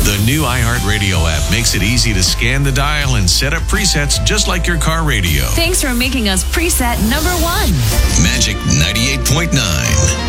The new iHeartRadio app makes it easy to scan the dial and set up presets just like your car radio. Thanks for making us preset number one. Magic 98.9.